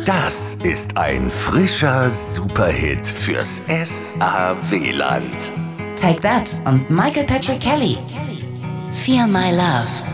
Das ist ein frischer Superhit fürs SAW-Land. Take That und Michael Patrick Kelly. Feel My Love.